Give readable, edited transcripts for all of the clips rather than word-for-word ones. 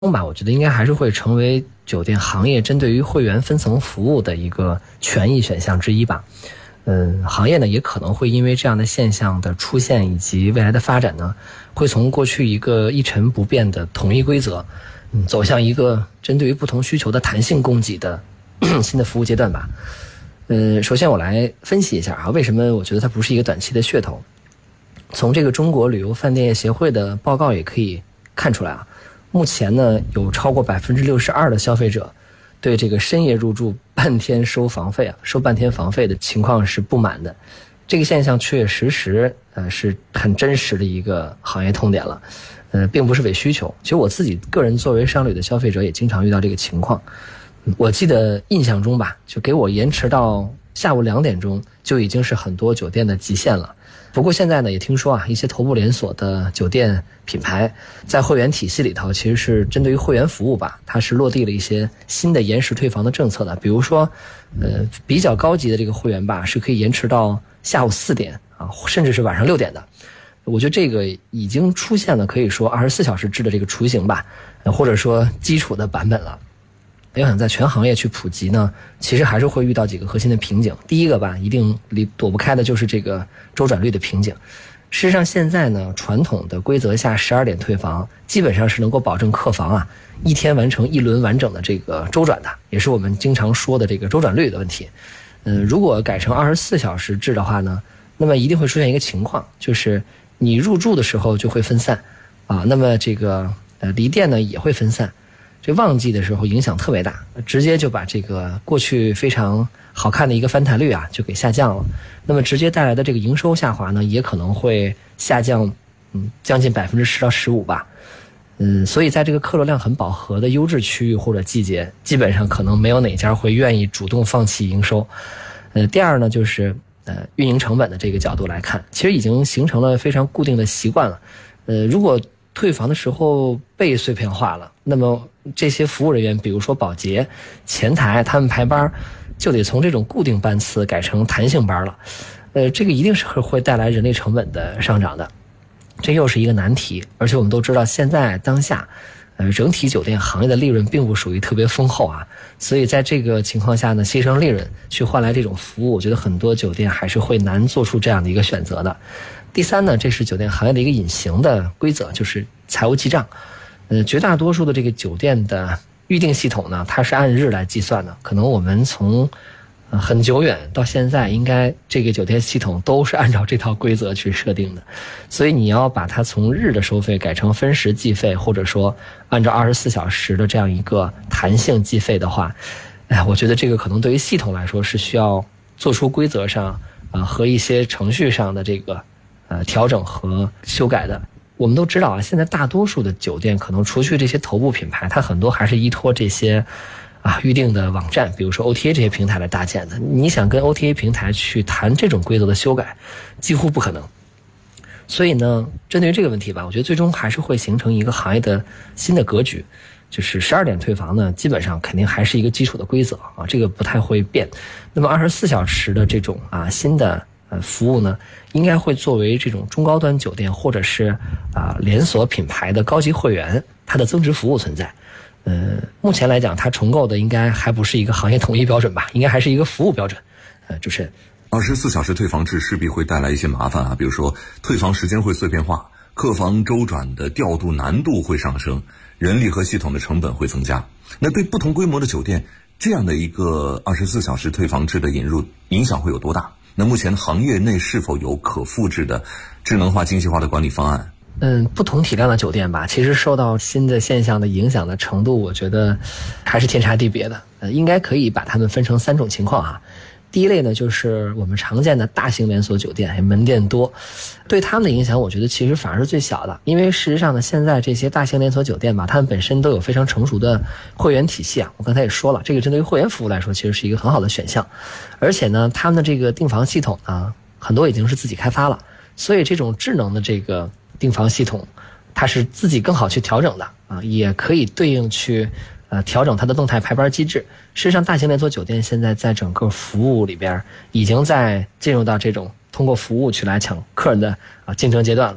吧，我觉得应该还是会成为酒店行业针对于会员分层服务的一个权益选项之一吧。行业呢也可能会因为这样的现象的出现以及未来的发展呢，会从过去一个一成不变的统一规则，走向一个针对于不同需求的弹性供给的新的服务阶段吧。首先我来分析一下啊，为什么我觉得它不是一个短期的噱头。从这个中国旅游饭店业协会的报告也可以看出来啊，目前呢有超过62%的消费者对这个深夜入住半天收半天房费的情况是不满的。这个现象确确实实是很真实的一个行业痛点了，并不是伪需求。其实我自己个人作为商旅的消费者也经常遇到这个情况。我记得印象中吧，就给我延迟到下午2点钟就已经是很多酒店的极限了。不过现在呢，也听说啊，一些头部连锁的酒店品牌在会员体系里头，其实是针对于会员服务吧，它是落地了一些新的延时退房的政策的。比如说，比较高级的这个会员吧，是可以延迟到下午4点啊，甚至是晚上6点的。我觉得这个已经出现了，可以说24小时制的这个雏形吧，或者说基础的版本了。要想在全行业去普及呢，其实还是会遇到几个核心的瓶颈。第一个吧，一定躲不开的就是这个周转率的瓶颈。事实上现在呢，传统的规则下12点退房，基本上是能够保证客房啊一天完成一轮完整的这个周转的，也是我们经常说的这个周转率的问题。如果改成24小时制的话呢，那么一定会出现一个情况，就是你入住的时候就会分散啊，那么这个离店呢也会分散。这旺季的时候影响特别大，直接就把这个过去非常好看的一个翻台率啊就给下降了。那么直接带来的这个营收下滑呢，也可能会下降将近10%到15%吧。所以在这个客流量很饱和的优质区域或者季节，基本上可能没有哪家会愿意主动放弃营收。第二呢，就是运营成本的这个角度来看，其实已经形成了非常固定的习惯了。如果退房的时候被碎片化了，那么这些服务人员，比如说保洁、前台，他们排班就得从这种固定班次改成弹性班了。这个一定是会带来人力成本的上涨的，这又是一个难题。而且我们都知道，现在当下，整体酒店行业的利润并不属于特别丰厚啊，所以在这个情况下呢，牺牲利润去换来这种服务，我觉得很多酒店还是会难做出这样的一个选择的。第三呢，这是酒店行业的一个隐形的规则，就是财务记账。绝大多数的这个酒店的预订系统呢，它是按日来计算的。可能我们从很久远到现在，应该这个酒店系统都是按照这套规则去设定的。所以你要把它从日的收费改成分时计费，或者说按照24小时的这样一个弹性计费的话，我觉得这个可能对于系统来说是需要做出规则上和一些程序上的这个调整和修改的。我们都知道啊，现在大多数的酒店可能除去这些头部品牌，它很多还是依托这些预订的网站，比如说 OTA 这些平台来搭建的。你想跟 OTA 平台去谈这种规则的修改，几乎不可能。所以呢，针对于这个问题吧，我觉得最终还是会形成一个行业的新的格局，就是12点退房呢，基本上肯定还是一个基础的规则啊，这个不太会变。那么24小时的这种新的服务呢，应该会作为这种中高端酒店或者是连锁品牌的高级会员，它的增值服务存在。目前来讲，它重构的应该还不是一个行业统一标准吧，应该还是一个服务标准。主持人 ，24小时退房制势必会带来一些麻烦啊，比如说退房时间会碎片化，客房周转的调度难度会上升，人力和系统的成本会增加。那对不同规模的酒店，这样的一个24小时退房制的引入影响会有多大？那目前行业内是否有可复制的智能化、精细化的管理方案？ 不同体量的酒店吧，其实受到新的现象的影响的程度，我觉得还是天差地别的。应该可以把它们分成3种情况哈。第一类呢，就是我们常见的大型连锁酒店，门店多，对他们的影响我觉得其实反而是最小的。因为事实上呢，现在这些大型连锁酒店吧，他们本身都有非常成熟的会员体系啊。我刚才也说了，这个针对于会员服务来说，其实是一个很好的选项。而且呢，他们的这个订房系统呢，很多已经是自己开发了，所以这种智能的这个订房系统，它是自己更好去调整的也可以对应去调整它的动态排班机制。事实上，大型连锁酒店现在在整个服务里边已经在进入到这种通过服务去来抢客人的竞争阶段了。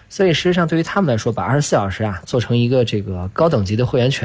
所以实际上对于他们来说，把24小时啊做成一个这个高等级的会员权